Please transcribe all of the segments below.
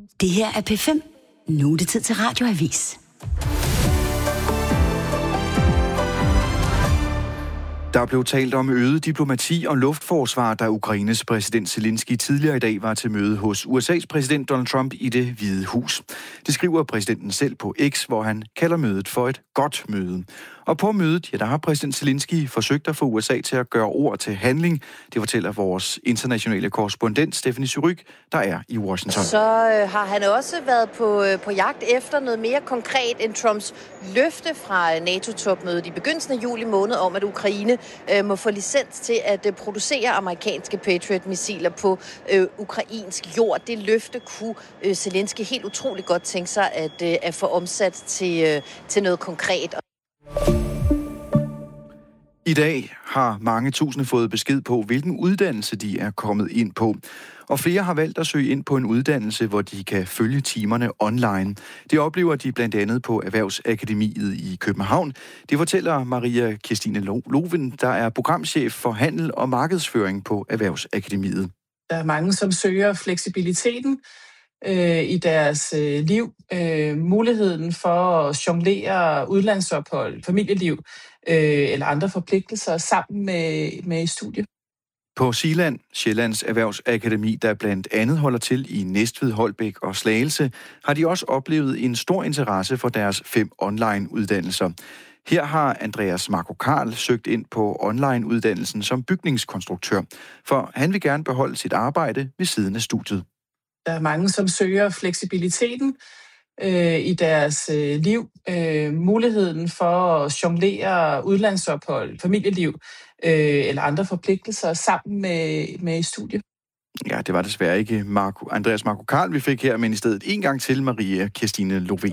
Det her er P5. Nu er det tid til Radioavis. Der blev talt om øget diplomati og luftforsvar, da Ukraines præsident Zelensky tidligere i dag var til møde hos USA's præsident Donald Trump i Det Hvide Hus. Det skriver præsidenten selv på X, hvor han kalder mødet for et godt møde. Og på mødet, der har præsident Zelensky forsøgt at få USA til at gøre ord til handling. Det fortæller vores internationale korrespondent Stephanie Suryk, der er i Washington. Så har han også været på jagt efter noget mere konkret end Trumps løfte fra NATO-topmødet i begyndelsen af juli måned om, at Ukraine må få licens til at producere amerikanske Patriot-missiler på ukrainsk jord. Det løfte kunne Zelensky helt utroligt godt tænke sig at få omsat til noget konkret. I dag har mange tusinde fået besked på, hvilken uddannelse de er kommet ind på. Og flere har valgt at søge ind på en uddannelse, hvor de kan følge timerne online. Det oplever de blandt andet på Erhvervsakademiet i København. Det fortæller Maria Kirstine Loven, der er programchef for handel og markedsføring på Erhvervsakademiet. Der er mange, som søger fleksibiliteten i deres liv, muligheden for at jonglere udlandsophold, familieliv eller andre forpligtelser sammen med studier. På Zealand, Sjællands Erhvervsakademi, der blandt andet holder til i Næstved, Holbæk og Slagelse, har de også oplevet en stor interesse for deres 5 online-uddannelser. Her har Andreas Marco Karl søgt ind på online-uddannelsen som bygningskonstruktør, for han vil gerne beholde sit arbejde ved siden af studiet. Der er mange, som søger fleksibiliteten i deres liv, muligheden for at jonglere udlandsophold, familieliv eller andre forpligtelser sammen med studier. Ja, det var desværre ikke Andreas Marco Karl, vi fik her, men i stedet en gang til Maria Kirstine Loven.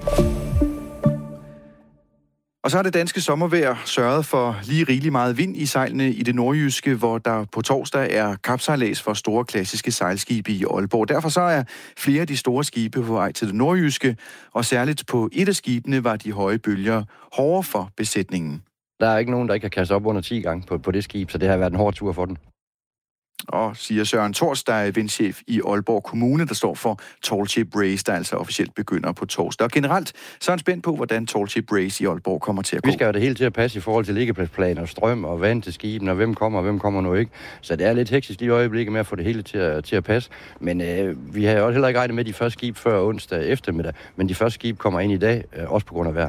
Og så har det danske sommervejr sørget for lige rigeligt meget vind i sejlene i det nordjyske, hvor der på torsdag er kapsejlads for store klassiske sejlskibe i Aalborg. Derfor så er flere af de store skibe på vej til det nordjyske, og særligt på et af skibene var de høje bølger hårdere for besætningen. Der er ikke nogen, der ikke kan kaste op under 10 gange på det skib, så det har været en hård tur for den. Og siger Søren Thors, der er vindchef i Aalborg Kommune, der står for Tall Ship Race, der altså officielt begynder på torsdag. Og generelt så er han spændt på, hvordan Tall Ship Race i Aalborg kommer til at gå. Vi skal jo det hele til at passe i forhold til liggepladsplaner, strøm og vand til skibene, og hvem kommer nu ikke. Så det er lidt hektisk i øjeblikket med at få det hele til at passe. Men vi har jo heller ikke regnet med de første skib før onsdag eftermiddag, men de første skib kommer ind i dag, også på grund af vejr.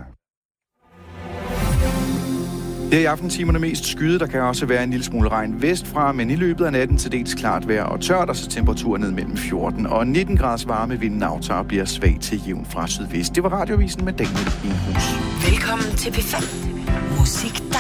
Det er i aftentimerne mest skyet. Der kan også være en lille smule regn vestfra, men i løbet af natten til dels klart vejr og tørt, og så temperaturen ned mellem 14 og 19 graders varme. Vinden aftager og bliver svag til jævn fra sydvest. Det var Radioavisen med Daniel Inghus. Velkommen til P5. Musik